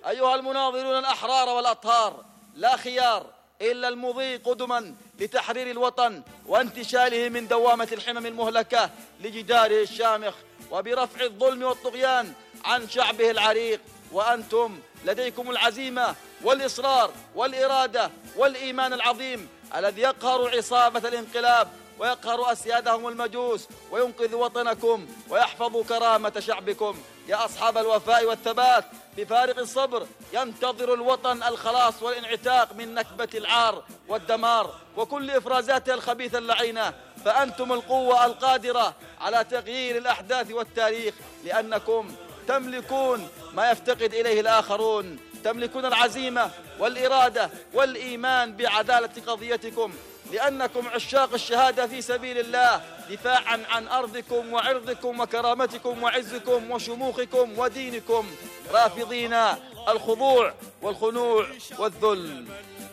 أيها المناضلون الأحرار والأطهار، لا خيار إلا المضي قدما لتحرير الوطن وانتشاله من دوامة الحمم المهلكة لجداره الشامخ وبرفع الظلم والطغيان عن شعبه العريق. وأنتم لديكم العزيمة والإصرار والإرادة والإيمان العظيم الذي يقهر عصابة الانقلاب ويقهر أسيادهم المجوس وينقذ وطنكم ويحفظ كرامة شعبكم. يا أصحاب الوفاء والثبات، بفارق الصبر ينتظر الوطن الخلاص والانعتاق من نكبة العار والدمار وكل إفرازاتها الخبيثة اللعينة، فأنتم القوة القادرة على تغيير الأحداث والتاريخ، لأنكم تملكون ما يفتقد إليه الآخرون، تملكون العزيمة والإرادة والإيمان بعدالة قضيتكم، لأنكم عشاق الشهادة في سبيل الله دفاعا عن أرضكم وعرضكم وكرامتكم وعزكم وشموخكم ودينكم، رافضين الخضوع والخنوع والذل.